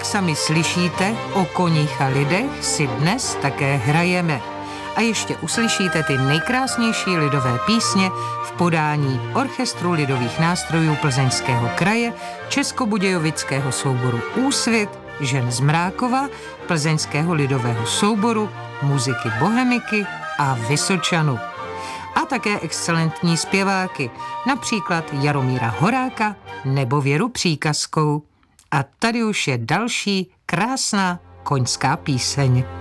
Jak sami slyšíte, o koních a lidech si dnes také hrajeme. A ještě uslyšíte ty nejkrásnější lidové písně v podání Orchestru lidových nástrojů Plzeňského kraje, Českobudějovického souboru Úsvit, Žen z Mrákova, Plzeňského lidového souboru, Muziky Bohemiky a Vysočanů. A také excelentní zpěváky, například Jaromíra Horáka nebo Věru Příkazkou. A tady už je další krásná koňská píseň.